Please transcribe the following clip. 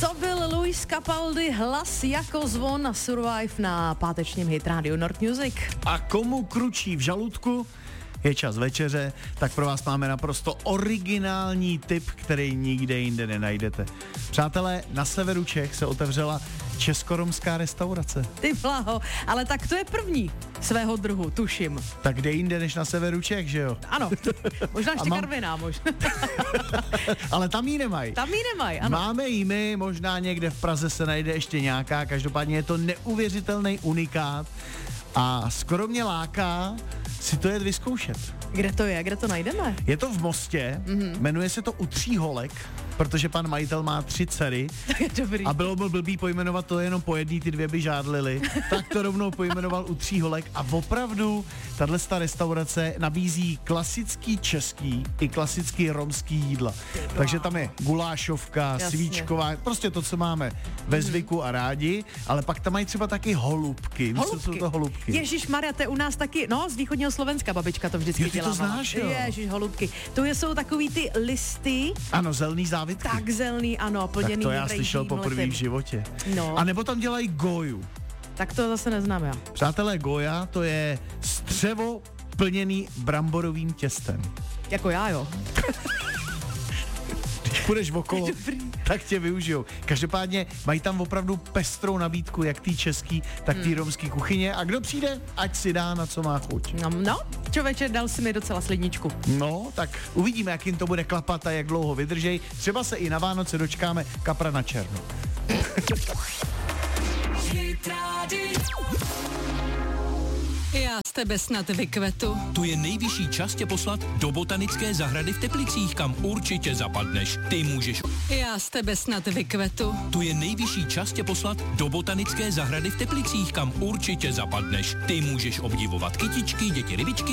To byl Luis Capaldi, Hlas jako zvon na Survive na pátečním hit rádiu Nord Music. A komu kručí v žaludku? Je čas večeře, tak pro vás máme naprosto originální tip, který nikde jinde nenajdete. Přátelé, na severu Čech se otevřela českoromská restaurace. Ty blaho, ale tak to je první svého druhu, tuším. Tak kde jinde než na severu Čech, že jo? Ano, možná ještě Karviná, možná. Ale tam jí nemají. Tam jí nemají, ano. Máme jí my, možná někde v Praze se najde ještě nějaká, každopádně je to neuvěřitelný unikát a skoro mě láká si to jet vyzkoušet. Kde to je? Kde to najdeme? Je to v Mostě, jmenuje se to U 3 holek, protože pan majitel má 3 dcery. Dobrý. A bylo blbý pojmenovat to jenom po jedný, ty 2 by žádlily. Tak to rovnou pojmenoval U 3 holek a opravdu tato restaurace nabízí klasický český i klasický romský jídla. Takže tam je gulášovka, Jasně. svíčková, prostě to, co máme ve zvyku a rádi, ale pak tam mají třeba taky holubky. Jsou to holubky. Ježišmarja, to je u nás taky, no z východního Slovenska babička to vždycky Jo, ty to dělávala. znáš, jo? Ježiš, holubky. To jsou takový ty listy, Ano, zelený závitky. tak zelený, ano, Tak plněný. to já rejžím, slyšel poprvé mletým. v životě. No. A nebo tam dělají goju. Tak to zase neznám já. Přátelé, goja to je střevo plněný bramborovým těstem. Jako já, jo. Když půjdeš okolo, tak tě využijou. Každopádně mají tam opravdu pestrou nabídku, jak tý český, tak tý romský kuchyně. A kdo přijde, ať si dá, na co má chuť. No, člověče, dal si mi docela slidničku. No, tak uvidíme, jak jim to bude klapat a jak dlouho vydržej. Třeba se i na Vánoce dočkáme kapra na černo. Já z tebe snad vykvetu. To je nejvyšší čas tě poslat do botanické zahrady v Teplicích, kam určitě zapadneš. Ty můžeš... Já z tebe snad vykvetu. To je nejvyšší čas tě poslat do botanické zahrady v Teplicích, kam určitě zapadneš. Ty můžeš obdivovat kytičky, děti rybičky,